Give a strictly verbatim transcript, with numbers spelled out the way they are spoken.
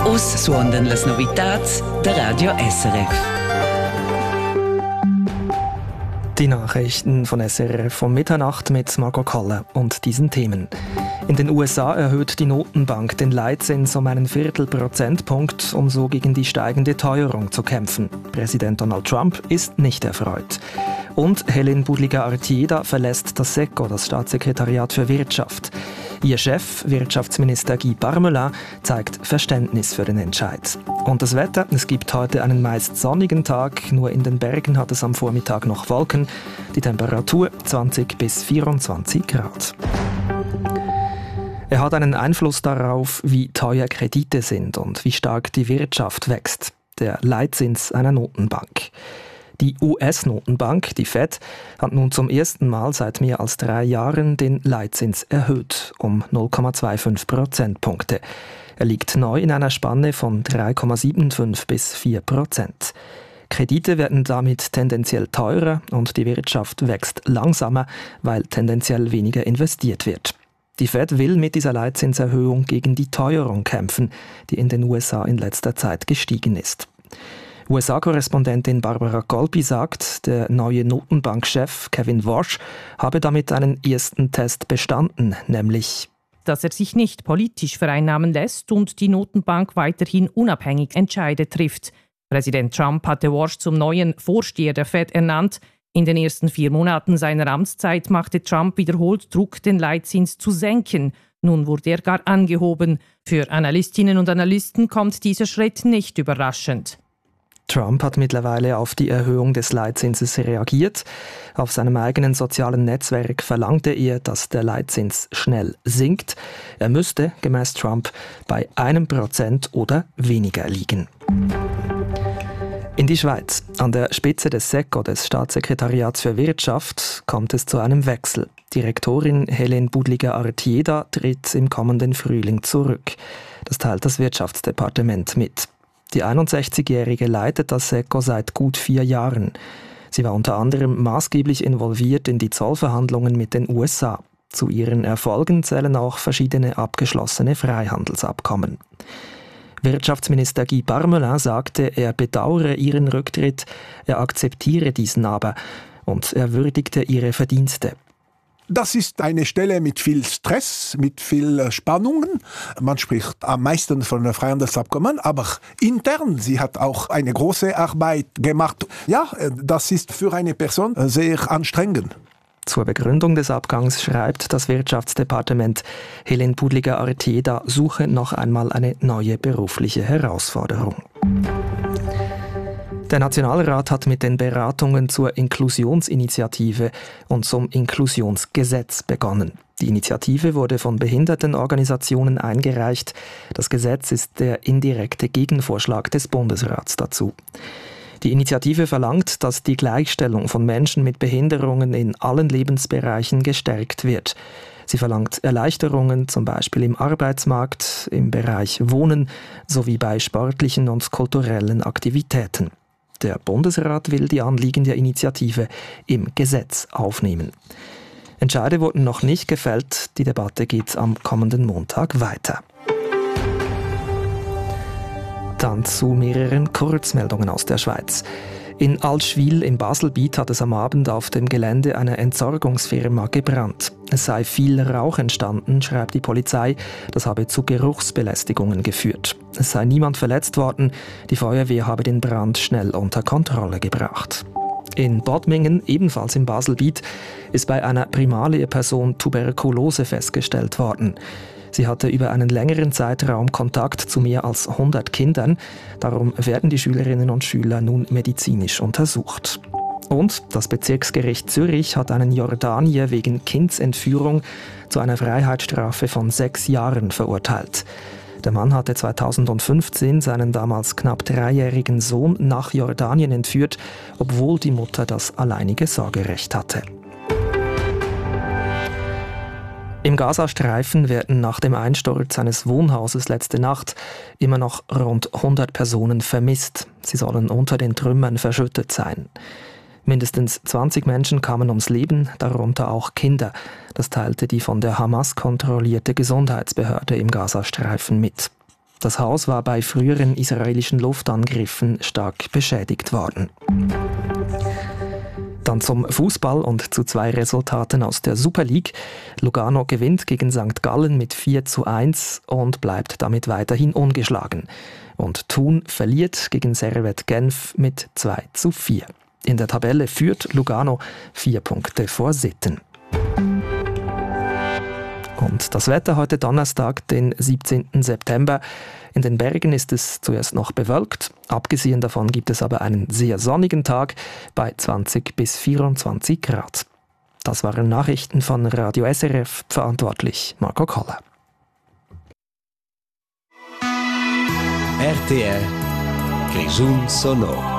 Us suondan las novitats der Radio S R F. Die Nachrichten von S R F um Mitternacht mit Margot Koller und diesen Themen. In den U S A erhöht die Notenbank den Leitzins um einen Viertelprozentpunkt, um so gegen die steigende Teuerung zu kämpfen. Präsident Donald Trump ist nicht erfreut. Und Hélène Boudliga-Artieda verlässt das SECO, das Staatssekretariat für Wirtschaft. Ihr Chef, Wirtschaftsminister Guy Parmelin, zeigt Verständnis für den Entscheid. Und das Wetter, es gibt heute einen meist sonnigen Tag, nur in den Bergen hat es am Vormittag noch Wolken. Die Temperatur zwanzig bis vierundzwanzig Grad. Er hat einen Einfluss darauf, wie teuer Kredite sind und wie stark die Wirtschaft wächst. Der Leitzins einer Notenbank. Die U S-Notenbank, die Fed, hat nun zum ersten Mal seit mehr als drei Jahren den Leitzins erhöht, um null Komma fünfundzwanzig Prozentpunkte. Er liegt neu in einer Spanne von drei Komma fünfundsiebzig bis vier Prozent. Kredite werden damit tendenziell teurer und die Wirtschaft wächst langsamer, weil tendenziell weniger investiert wird. Die Fed will mit dieser Leitzinserhöhung gegen die Teuerung kämpfen, die in den U S A in letzter Zeit gestiegen ist. U S A-Korrespondentin Barbara Golbi sagt, der neue Notenbankchef Kevin Warsh habe damit einen ersten Test bestanden, nämlich dass er sich nicht politisch vereinnahmen lässt und die Notenbank weiterhin unabhängig Entscheide trifft. Präsident Trump hatte Warsh zum neuen Vorsteher der Fed ernannt. In den ersten vier Monaten seiner Amtszeit machte Trump wiederholt Druck, den Leitzins zu senken. Nun wurde er gar angehoben. Für Analystinnen und Analysten kommt dieser Schritt nicht überraschend. Trump hat mittlerweile auf die Erhöhung des Leitzinses reagiert. Auf seinem eigenen sozialen Netzwerk verlangte er, dass der Leitzins schnell sinkt. Er müsste, gemäß Trump, bei einem Prozent oder weniger liegen. In die Schweiz. An der Spitze des SECO, des Staatssekretariats für Wirtschaft, kommt es zu einem Wechsel. Direktorin Hélène Boudliga-Artieda tritt im kommenden Frühling zurück. Das teilt das Wirtschaftsdepartement mit. Die einundsechzigjährige leitet das SECO seit gut vier Jahren. Sie war unter anderem maßgeblich involviert in die Zollverhandlungen mit den U S A. Zu ihren Erfolgen zählen auch verschiedene abgeschlossene Freihandelsabkommen. Wirtschaftsminister Guy Parmelin sagte, er bedauere ihren Rücktritt, er akzeptiere diesen aber und er würdigte ihre Verdienste. Das ist eine Stelle mit viel Stress, mit viel Spannungen. Man spricht am meisten von Freihandelsabkommen, aber intern, sie hat auch eine große Arbeit gemacht. Ja, das ist für eine Person sehr anstrengend. Zur Begründung des Abgangs schreibt das Wirtschaftsdepartement, Hélène Boudliga-Artieda suche noch einmal eine neue berufliche Herausforderung. Der Nationalrat hat mit den Beratungen zur Inklusionsinitiative und zum Inklusionsgesetz begonnen. Die Initiative wurde von Behindertenorganisationen eingereicht. Das Gesetz ist der indirekte Gegenvorschlag des Bundesrats dazu. Die Initiative verlangt, dass die Gleichstellung von Menschen mit Behinderungen in allen Lebensbereichen gestärkt wird. Sie verlangt Erleichterungen, zum Beispiel im Arbeitsmarkt, im Bereich Wohnen sowie bei sportlichen und kulturellen Aktivitäten. Der Bundesrat will die Anliegen der Initiative im Gesetz aufnehmen. Entscheide wurden noch nicht gefällt. Die Debatte geht am kommenden Montag weiter. Dann zu mehreren Kurzmeldungen aus der Schweiz. In Allschwil im Baselbiet hat es am Abend auf dem Gelände einer Entsorgungsfirma gebrannt. Es sei viel Rauch entstanden, schreibt die Polizei. Das habe zu Geruchsbelästigungen geführt. Es sei niemand verletzt worden. Die Feuerwehr habe den Brand schnell unter Kontrolle gebracht. In Bodmingen, ebenfalls im Baselbiet, ist bei einer Primarlehrperson Tuberkulose festgestellt worden. Sie hatte über einen längeren Zeitraum Kontakt zu mehr als hundert Kindern. Darum werden die Schülerinnen und Schüler nun medizinisch untersucht. Und das Bezirksgericht Zürich hat einen Jordanier wegen Kindsentführung zu einer Freiheitsstrafe von sechs Jahren verurteilt. Der Mann hatte zweitausendfünfzehn seinen damals knapp dreijährigen Sohn nach Jordanien entführt, obwohl die Mutter das alleinige Sorgerecht hatte. Im Gazastreifen werden nach dem Einsturz eines Wohnhauses letzte Nacht immer noch rund hundert Personen vermisst. Sie sollen unter den Trümmern verschüttet sein. Mindestens zwanzig Menschen kamen ums Leben, darunter auch Kinder. Das teilte die von der Hamas kontrollierte Gesundheitsbehörde im Gazastreifen mit. Das Haus war bei früheren israelischen Luftangriffen stark beschädigt worden. Dann zum Fußball und zu zwei Resultaten aus der Super League. Lugano gewinnt gegen Sankt Gallen mit vier zu eins und bleibt damit weiterhin ungeschlagen. Und Thun verliert gegen Servette Genf mit zwei zu vier. In der Tabelle führt Lugano vier Punkte vor Sitten. Und das Wetter heute Donnerstag, den siebzehnten September. In den Bergen ist es zuerst noch bewölkt. Abgesehen davon gibt es aber einen sehr sonnigen Tag bei zwanzig bis vierundzwanzig Grad. Das waren Nachrichten von Radio S R F, verantwortlich Marco Koller. R T R Grischun Sonor.